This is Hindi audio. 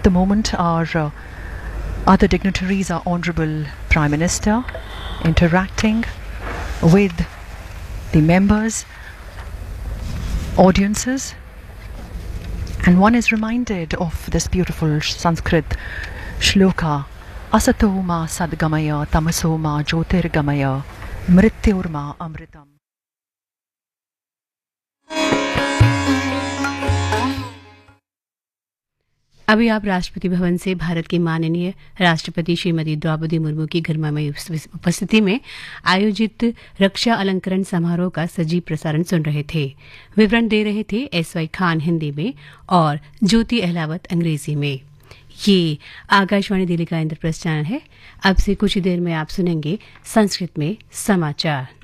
At the moment, our other dignitaries are Honorable Prime Minister interacting with the members, audiences, and one is reminded of this beautiful Sanskrit shloka, Asato ma sadgamaya tamaso ma jyotirgamaya mrityorma amritam. अभी आप राष्ट्रपति भवन से भारत की माननीय राष्ट्रपति श्रीमती द्रौपदी मुर्मू की गरिमामयी उपस्थिति में आयोजित रक्षा अलंकरण समारोह का सजीव प्रसारण सुन रहे थे। विवरण दे रहे थे एसवाई खान हिंदी में और ज्योति अहलावत अंग्रेजी में। ये आकाशवाणी दिल्ली का इंद्रप्रस्थ चैनल है। अब से कुछ ही देर में आप सुनेंगे संस्कृत में समाचार।